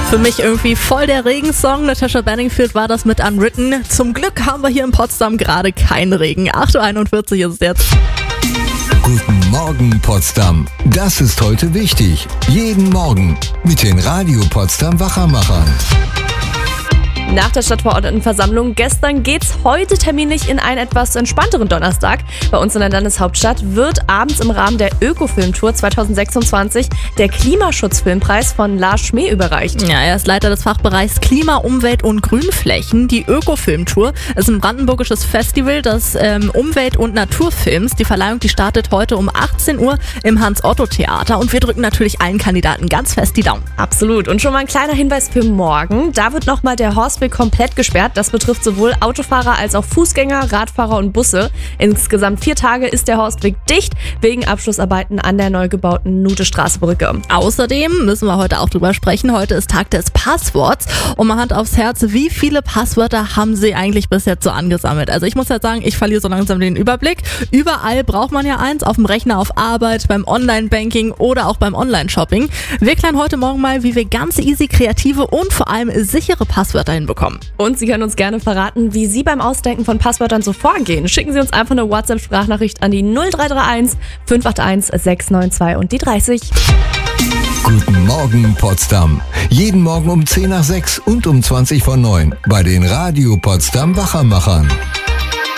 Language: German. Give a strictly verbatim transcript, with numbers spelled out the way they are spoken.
Für mich irgendwie voll der Regensong. Natasha Bedingfield war das mit Unwritten. Zum Glück haben wir hier in Potsdam gerade keinen Regen. acht Uhr einundvierzig ist es jetzt. Guten Morgen Potsdam. Das ist heute wichtig. Jeden Morgen mit den Radio Potsdam Wachermachern. Nach der Stadtverordnetenversammlung gestern geht's heute terminlich in einen etwas entspannteren Donnerstag. Bei uns in der Landeshauptstadt wird abends im Rahmen der Ökofilmtour zwanzig sechsundzwanzig der Klimaschutzfilmpreis von Lars Schmeh überreicht. Ja, er ist Leiter des Fachbereichs Klima, Umwelt und Grünflächen. Die Ökofilmtour ist ein brandenburgisches Festival des ähm, Umwelt- und Naturfilms. Die Verleihung, die startet heute um achtzehn Uhr im Hans-Otto-Theater und wir drücken natürlich allen Kandidaten ganz fest die Daumen. Absolut. Und schon mal ein kleiner Hinweis für morgen. Da wird nochmal der Horstweg komplett gesperrt. Das betrifft sowohl Autofahrer als auch Fußgänger, Radfahrer und Busse. Insgesamt vier Tage ist der Horstweg dicht wegen Abschlussarbeiten an der neu gebauten Nutestraße-Brücke. Außerdem müssen wir heute auch drüber sprechen. Heute ist Tag des Passworts. Und mal Hand aufs Herz, wie viele Passwörter haben Sie eigentlich bis jetzt so angesammelt? Also ich muss ja sagen, ich verliere so langsam den Überblick. Überall braucht man ja eins, auf dem Rechner, auf Arbeit, beim Online-Banking oder auch beim Online-Shopping. Wir klären heute Morgen mal, wie wir ganz easy kreative und vor allem sichere Passwörter hinbekommen. Und Sie können uns gerne verraten, wie Sie beim Ausdenken von Passwörtern so vorgehen. Schicken Sie uns einfach eine WhatsApp-Sprachnachricht an die null drei drei eins fünf acht eins sechs neun zwei und die dreißig. Guten Morgen Potsdam. Jeden Morgen um zehn nach sechs und um zwanzig vor neun bei den Radio Potsdam Wachermachern.